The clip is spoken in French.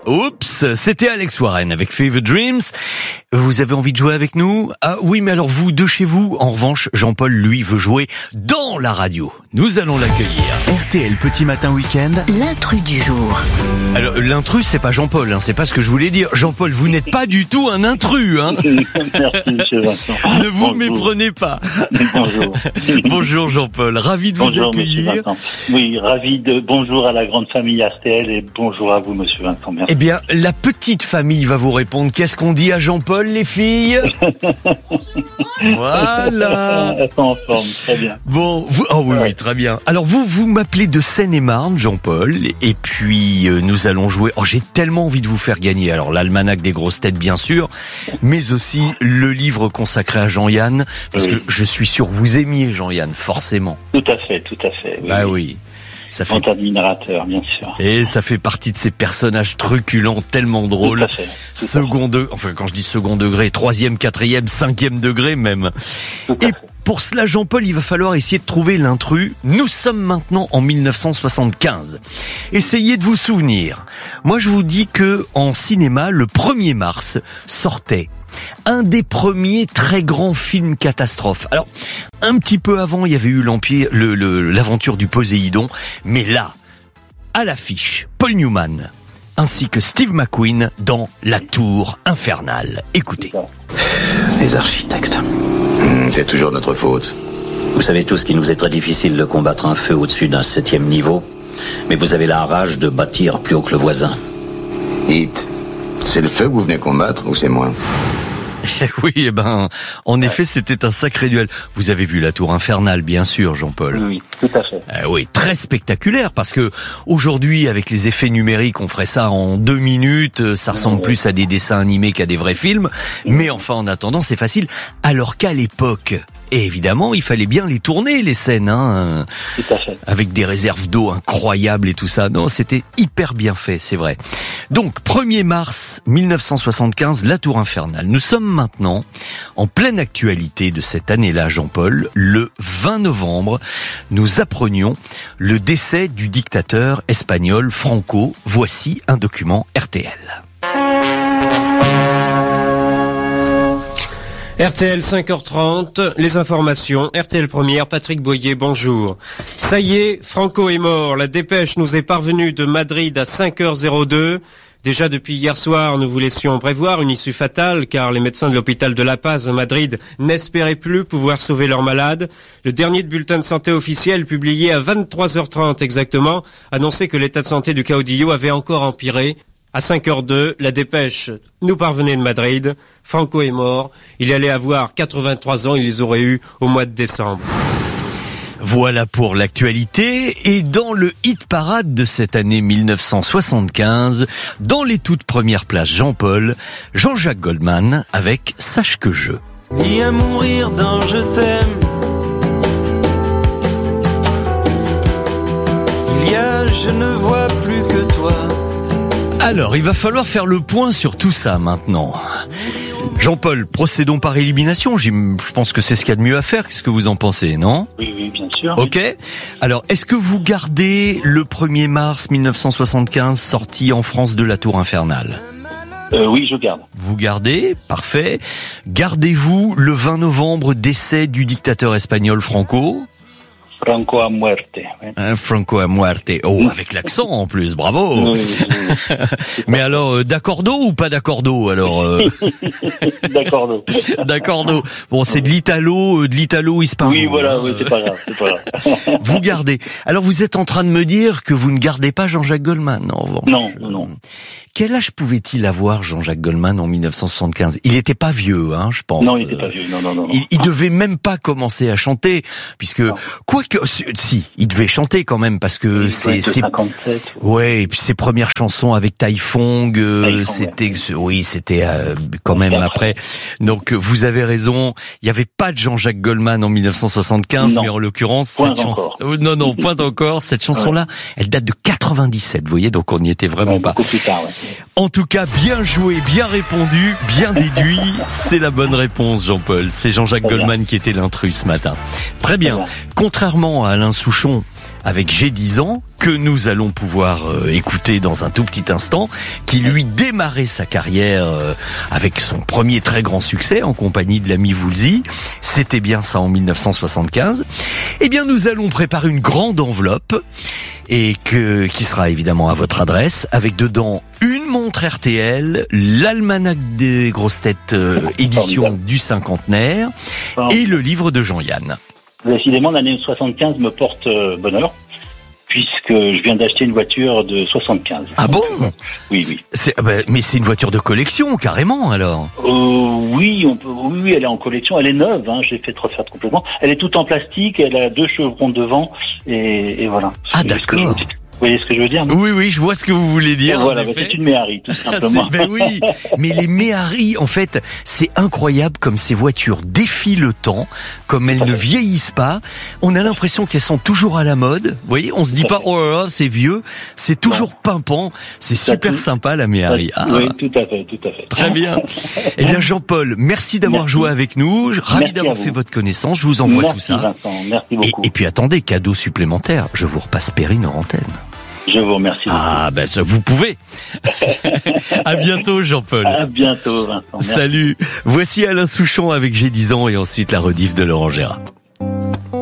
Oups, c'était Alex Warren avec Fever Dreams. Vous avez envie de jouer avec nous? Ah oui, mais alors vous, de chez vous. En revanche, Jean-Paul, lui, veut jouer dans la radio. Nous allons l'accueillir. RTL Petit Matin Week-end. L'intrus du jour. Alors, l'intrus, c'est pas Jean-Paul, hein, c'est pas ce que je voulais dire. Jean-Paul, vous n'êtes pas du tout un intrus, hein. Merci, monsieur Vincent. Ne vous méprenez pas. Bonjour. Bonjour Jean-Paul, ravi de Bonjour, vous accueillir. monsieur Vincent. Oui, ravi de bonjour à la grande famille RTL et bonjour à vous, monsieur Vincent. Merci. Eh bien, la petite famille va vous répondre. Qu'est-ce qu'on dit à Jean-Paul, les filles? Voilà. Elles sont en forme, très bien. Bon, vous, oh oui, oui, très bien. Alors vous m'appelez de Seine-et-Marne, Jean-Paul, et puis nous allons jouer. Oh, j'ai tellement envie de vous faire gagner. Alors l'almanach des grosses têtes, bien sûr, mais aussi le livre consacré à Jean-Yann, parce que je suis sûr que vous aimiez Jean-Yann, forcément. Tout à fait, tout à fait. Oui, Bah oui. Ça fait... Grand admirateur, bien sûr. Et ça fait partie de ces personnages truculents, tellement drôles. Tout à fait. Second degré, enfin quand je dis second degré, 3e, 4e, 5e degré même. Et pour cela, Jean-Paul, il va falloir essayer de trouver l'intrus. Nous sommes maintenant en 1975. Essayez de vous souvenir. Moi, je vous dis que en cinéma, le 1er mars sortait un des premiers très grands films catastrophes. Alors, un petit peu avant, il y avait eu l'aventure du Poséidon, mais là, à l'affiche, Paul Newman, ainsi que Steve McQueen dans La Tour Infernale. Écoutez. Les architectes. C'est toujours notre faute. Vous savez tous qu'il nous est très difficile de combattre un feu au-dessus d'un 7e niveau, mais vous avez la rage de bâtir plus haut que le voisin. Dites, c'est le feu que vous venez combattre ou c'est moi? Oui, eh ben, en effet, c'était un sacré duel. Vous avez vu La Tour Infernale, bien sûr, Jean-Paul. Oui, tout à fait. Oui, très spectaculaire, parce que aujourd'hui, avec les effets numériques, on ferait ça en 2 minutes. Ça ressemble plus à des dessins animés qu'à des vrais films. Mais enfin, en attendant, c'est facile. Alors qu'à l'époque, et évidemment, il fallait bien les tourner, les scènes, hein, tout à fait. avec des réserves d'eau incroyables et tout ça. Non, c'était hyper bien fait, c'est vrai. Donc, 1er mars 1975, La Tour Infernale. Nous sommes maintenant en pleine actualité de cette année-là, Jean-Paul. Le 20 novembre, nous apprenions le décès du dictateur espagnol Franco. Voici un document RTL. RTL 5h30, les informations. RTL Première, Patrick Boyer, bonjour. Ça y est, Franco est mort. La dépêche nous est parvenue de Madrid à 5h02. Déjà depuis hier soir, nous vous laissions prévoir une issue fatale car les médecins de l'hôpital de La Paz à Madrid n'espéraient plus pouvoir sauver leurs malades. Le dernier bulletin de santé officiel publié à 23h30 exactement annonçait que l'état de santé du caudillo avait encore empiré. À 5h02, la dépêche nous parvenait de Madrid. Franco est mort. Il allait avoir 83 ans. Il les aurait eus au mois de décembre. Voilà pour l'actualité. Et dans le hit parade de cette année 1975, dans les toutes premières places, Jean-Paul, Jean-Jacques Goldman avec Sache que je. Ni à mourir dans Je t'aime. Il y a Je ne vois plus que toi. Alors, il va falloir faire le point sur tout ça maintenant. Jean-Paul, procédons par élimination. Je pense que c'est ce qu'il y a de mieux à faire. Qu'est-ce que vous en pensez, non? Oui, bien sûr. Ok. Alors, est-ce que vous gardez le 1er mars 1975 sortie en France de La Tour Infernale? Oui, je garde. Vous gardez, parfait. Gardez-vous le 20 novembre décès du dictateur espagnol Franco? Franco a muerte. Franco a muerte. Oh, avec l'accent en plus, bravo. Oui. Mais alors, d'accordo ou pas d'accordo alors D'accordo. D'accordo. Bon, c'est de l'italo-hispano. Oui, voilà, oui, c'est pas grave. Vous gardez. Alors, vous êtes en train de me dire que vous ne gardez pas Jean-Jacques Goldman, en revanche. Non. Quel âge pouvait-il avoir, Jean-Jacques Goldman, en 1975? Il n'était pas vieux, hein, je pense. Non, il n'était pas vieux, non. Il devait même pas commencer à chanter, puisque, si, il devait chanter quand même, parce que c'est 57. Ouais, et puis ses premières chansons avec Tai Fung, c'était quand même après. Donc, vous avez raison, il n'y avait pas de Jean-Jacques Goldman en 1975, mais en l'occurrence, cette chanson, non, point encore, cette chanson-là, elle date de 97, vous voyez, donc on n'y était vraiment pas. Beaucoup plus tard, ouais. En tout cas, bien joué, bien répondu, bien déduit. C'est la bonne réponse, Jean-Paul. C'est Jean-Jacques Goldman qui était l'intrus ce matin. Très bien. Contrairement contrairement à Alain Souchon avec J'ai 10 ans, que nous allons pouvoir écouter dans un tout petit instant, qui lui démarrait sa carrière avec son premier très grand succès en compagnie de l'ami Woolsey. C'était bien ça en 1975. Eh bien, nous allons préparer une grande enveloppe et qui sera évidemment à votre adresse, avec dedans une montre RTL, l'almanach des grosses têtes édition du cinquantenaire et le livre de Jean-Yann. Décidément, l'année 75 me porte bonheur, puisque je viens d'acheter une voiture de 75. Ah bon? Oui, oui. Mais c'est une voiture de collection, carrément, alors. Oui, oui, elle est en collection, elle est neuve, hein, j'ai fait refaire complètement. Elle est toute en plastique, elle a 2 chevrons devant, et voilà. Ah, d'accord. Vous voyez ce que je veux dire? Oui, oui, je vois ce que vous voulez dire. Voilà, c'est une Méhari, tout simplement. Ben oui, mais les Méhari, en fait, c'est incroyable comme ces voitures défient le temps, comme elles ne vieillissent pas. On a l'impression qu'elles sont toujours à la mode. Vous voyez, on se dit pas, oh là là, c'est vieux. C'est toujours pimpant. C'est super sympa, la Méhari. Oui, tout à fait, tout à fait. Très bien. Eh bien, Jean-Paul, merci d'avoir joué avec nous. Ravi d'avoir fait votre connaissance. Je vous envoie tout ça. Vincent, merci beaucoup. Et puis attendez, cadeau supplémentaire. Je vous repasse Perrine en antenne. Je vous remercie beaucoup. Ah, ben ça, vous pouvez. À bientôt, Jean-Paul. À bientôt, Vincent. Merci. Salut. Voici Alain Souchon avec J'ai 10 ans et ensuite la rediff de Laurent Gérard.